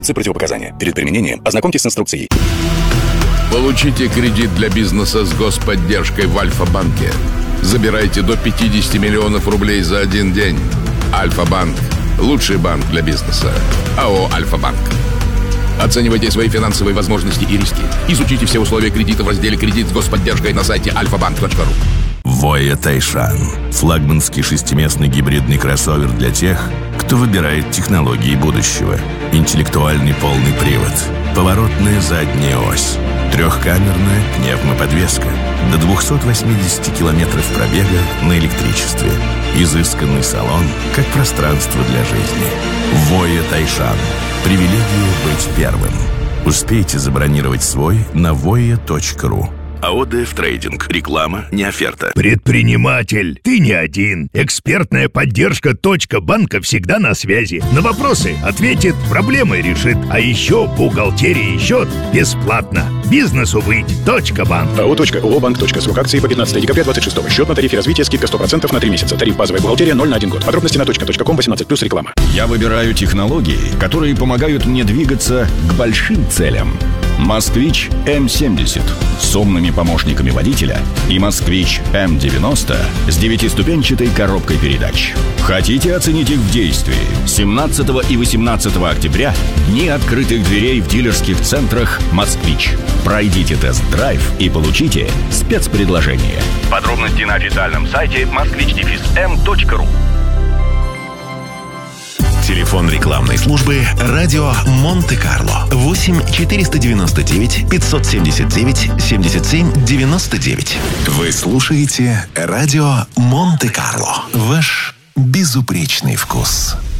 Противопоказания. Перед применением ознакомьтесь с инструкцией. Получите кредит для бизнеса с господдержкой в Альфа-банке. Забирайте до 50 миллионов рублей за один день. Альфа-банк. Лучший банк для бизнеса. АО «Альфа-банк». Оценивайте свои финансовые возможности и риски. Изучите все условия кредита в разделе «Кредит с господдержкой» на сайте alfabank.ru. Voya Taishan – флагманский шестиместный гибридный кроссовер для тех, кто выбирает технологии будущего. Интеллектуальный полный привод, поворотная задняя ось, трехкамерная пневмоподвеска, до 280 километров пробега на электричестве. Изысканный салон, как пространство для жизни. Voya Taishan – привилегия быть первым. Успейте забронировать свой на voya.ru. АО-ДФ Трейдинг. Реклама, не оферта. Предприниматель, ты не один. Экспертная поддержка «Банка» всегда на связи. На вопросы ответит, проблемы решит. А еще бухгалтерия и счет бесплатно. Бизнесу быть. «Банк». АО.ООО-банк. Срок акции по 15 декабря 26. Счет на тарифе развития. Скидка 100% на 3 месяца. Тариф базовая бухгалтерия 0 на 1 год. Подробности на .com 18+, реклама. Я выбираю технологии, которые помогают мне двигаться к большим целям. «Москвич М70» с умными помощниками водителя и «Москвич М90» с 9-ступенчатой коробкой передач. Хотите оценить их в действии? 17 и 18 октября дни открытых дверей в дилерских центрах «Москвич». Пройдите тест-драйв и получите спецпредложение. Подробности на официальном сайте moskvich-m.ru. Телефон рекламной службы «Радио Монте-Карло» 8-499 579 77 99. Вы слушаете «Радио Монте-Карло». Ваш безупречный вкус.